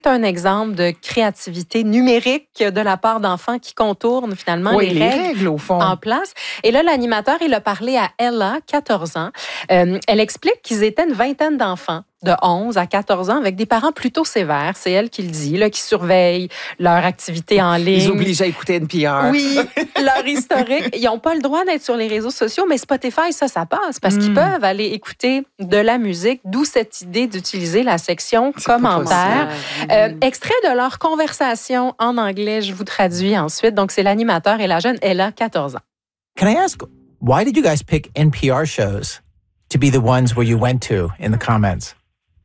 un exemple de créativité numérique de la part d'enfants qui contournent finalement les règles au fond. En place. Et là, l'animateur, il a parlé à Ella, 14 ans. Elle explique qu'ils étaient une vingtaine d'enfants de 11 à 14 ans avec des parents plutôt sévères, c'est elle qui le dit, là, qui surveillent leur activité en ligne. Ils obligent à écouter NPR. Oui, leur historique. Ils n'ont pas le droit d'être sur les réseaux sociaux, mais Spotify, ça passe parce qu'ils peuvent aller écouter de la musique, d'où cette idée d'utiliser la section commentaires. Extrait de leur conversation en anglais, je vous traduis ensuite. Donc, c'est l'animateur et la jeune Ella, 14 ans. Can I ask, why did you guys pick NPR shows to be the ones where you went to in the comments?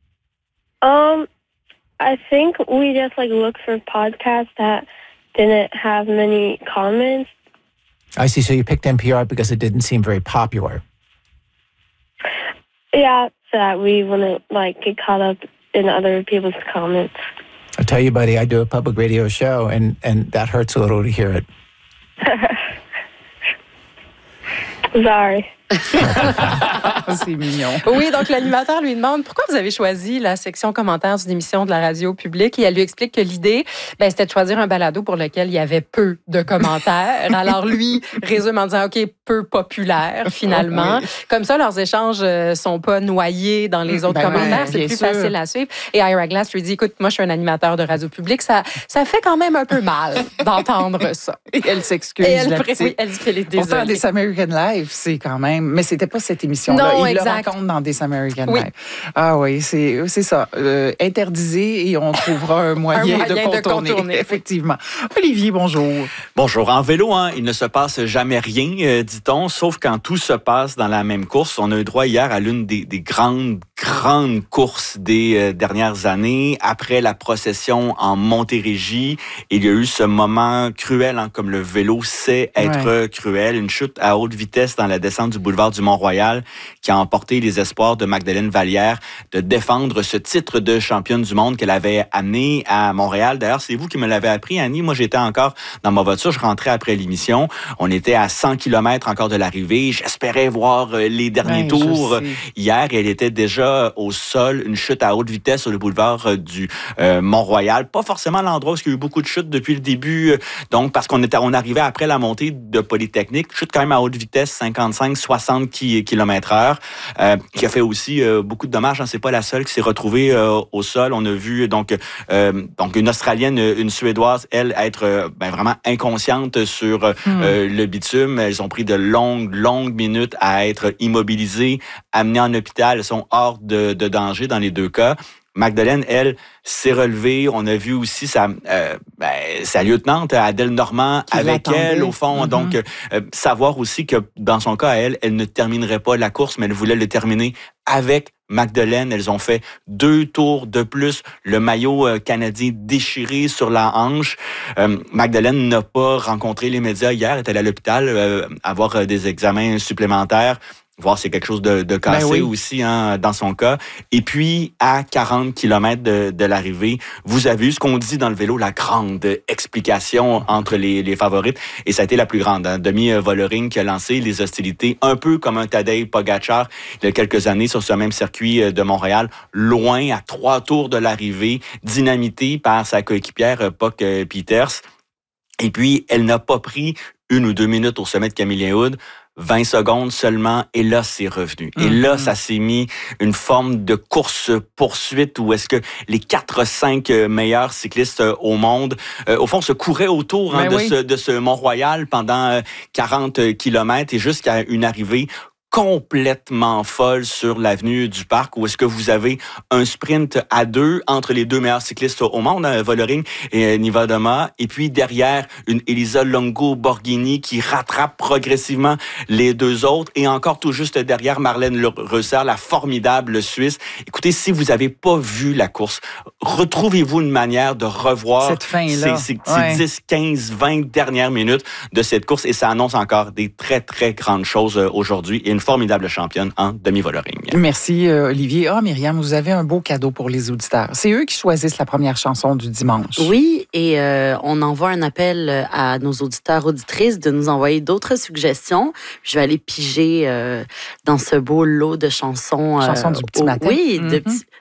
I think we just looked for podcasts that didn't have many comments. I see. So you picked NPR because it didn't seem very popular. Yeah, so that we wouldn't get caught up in other people's comments. I tell you, buddy, I do a public radio show, and that hurts a little to hear it. Sorry. C'est mignon. Oui, donc l'animateur lui demande pourquoi vous avez choisi la section commentaires d'une émission de la radio publique et elle lui explique que l'idée, c'était de choisir un balado pour lequel il y avait peu de commentaires. Alors lui résume en disant OK, peu populaire finalement. Oui. Comme ça, leurs échanges sont pas noyés dans les autres commentaires, c'est plus facile à suivre. Et Ira Glass lui dit écoute, moi je suis un animateur de radio publique, ça fait quand même un peu mal d'entendre ça. Et elle s'excuse. Et elle dit qu'elle est désolée. Pourtant, This American Life, c'est quand même. Mais c'était pas cette émission-là. Non, il exact. le raconte dans This American Life. Ah oui, c'est ça. Interdisez et on trouvera un moyen de contourner. Effectivement. Olivier, bonjour. Bonjour. En vélo, il ne se passe jamais rien, dit-on, sauf quand tout se passe dans la même course. On a eu droit hier à l'une des grandes courses des dernières années. Après la procession en Montérégie, il y a eu ce moment cruel, comme le vélo sait être cruel. Une chute à haute vitesse dans la descente du boulevard du Mont-Royal qui a emporté les espoirs de Magdalène Vallière de défendre ce titre de championne du monde qu'elle avait amené à Montréal. D'ailleurs, c'est vous qui me l'avez appris, Annie. Moi, j'étais encore dans ma voiture. Je rentrais après l'émission. On était à 100 km encore de l'arrivée. J'espérais voir les derniers tours hier. Elle était déjà au sol. Une chute à haute vitesse sur le boulevard du Mont-Royal. Pas forcément l'endroit où il y a eu beaucoup de chutes depuis le début. Donc, parce qu'on arrivait après la montée de Polytechnique. Chute quand même à haute vitesse, 55-60 km/h, qui a fait aussi beaucoup de dommages. C'est pas la seule qui s'est retrouvée au sol. On a vu donc une Australienne, une Suédoise, elle, être vraiment inconsciente sur le bitume. Elles ont pris de longues minutes à être immobilisées, amenées en hôpital. Elles sont hors de danger dans les deux cas. Magdalène, elle, s'est relevée. On a vu aussi sa lieutenante, Adèle Normand, qui avec elle, au fond. Donc, savoir aussi que dans son cas, elle ne terminerait pas la course, mais elle voulait le terminer avec Magdalène. Elles ont fait 2 tours de plus. Le maillot canadien déchiré sur la hanche. Magdalène n'a pas rencontré les médias hier. Elle est allée à l'hôpital avoir des examens supplémentaires. Voir c'est quelque chose de cassé aussi dans son cas. Et puis, à 40 km de l'arrivée, vous avez eu ce qu'on dit dans le vélo, la grande explication entre les favorites. Et ça a été la plus grande. Demi Vollering qui a lancé les hostilités, un peu comme un Tadej Pogačar il y a quelques années sur ce même circuit de Montréal, loin, à 3 tours de l'arrivée, dynamité par sa coéquipière Puck Peters. Et puis, elle n'a pas pris 1 ou 2 minutes au sommet de Camillien-Hood. 20 secondes seulement, et là, c'est revenu. Et là, ça s'est mis une forme de course-poursuite où est-ce que les 4-5 meilleurs cyclistes au monde, au fond, se couraient autour de ce Mont-Royal pendant 40 kilomètres et jusqu'à une arrivée complètement folle sur l'avenue du Parc où est-ce que vous avez un sprint à 2 entre les 2 meilleurs cyclistes au monde, Vollering et Niewiadoma, et puis derrière une Elisa Longo-Borghini qui rattrape progressivement les 2 autres et encore tout juste derrière Marlène Reusser, la formidable Suisse. Écoutez, si vous n'avez pas vu la course, retrouvez-vous une manière de revoir cette fin-là. Ces 10, 15, 20 dernières minutes de cette course et ça annonce encore des très, très grandes choses aujourd'hui et une formidable championne en demi-Vollering. Merci, Olivier. Myriam, vous avez un beau cadeau pour les auditeurs. C'est eux qui choisissent la première chanson du dimanche. Oui, et on envoie un appel à nos auditeurs, auditrices de nous envoyer d'autres suggestions. Je vais aller piger dans ce beau lot de chansons. Chansons du petit matin. Oui,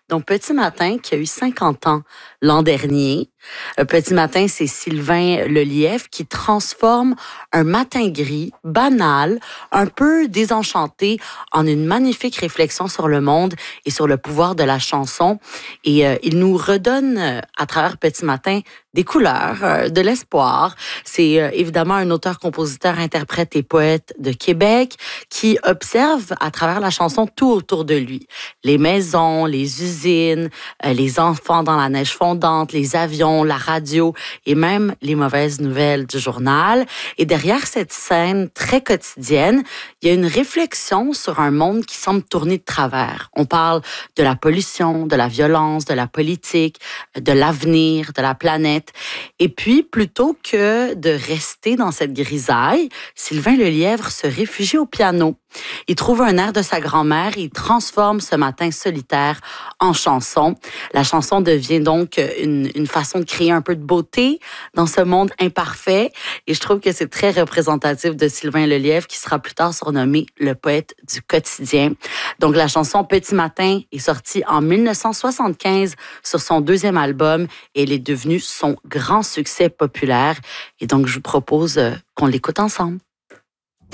Donc, Petit Matin, qui a eu 50 ans l'an dernier. Petit Matin, c'est Sylvain Lelièvre qui transforme un matin gris, banal, un peu désenchanté, en une magnifique réflexion sur le monde et sur le pouvoir de la chanson. Et il nous redonne, à travers Petit Matin, des couleurs, de l'espoir. C'est évidemment un auteur, compositeur, interprète et poète de Québec qui observe à travers la chanson tout autour de lui. Les maisons, les usines, les enfants dans la neige fondante, les avions, la radio et même les mauvaises nouvelles du journal. Et derrière cette scène très quotidienne, il y a une réflexion sur un monde qui semble tourner de travers. On parle de la pollution, de la violence, de la politique, de l'avenir, de la planète. Et puis, plutôt que de rester dans cette grisaille, Sylvain Lelièvre se réfugie au piano. Il trouve un air de sa grand-mère et il transforme ce matin solitaire en chanson. La chanson devient donc une façon de créer un peu de beauté dans ce monde imparfait. Et je trouve que c'est très représentatif de Sylvain Lelièvre, qui sera plus tard surnommé le poète du quotidien. Donc, la chanson Petit Matin est sortie en 1975 sur son 2e album et elle est devenue son grand succès populaire. Et donc, je vous propose qu'on l'écoute ensemble.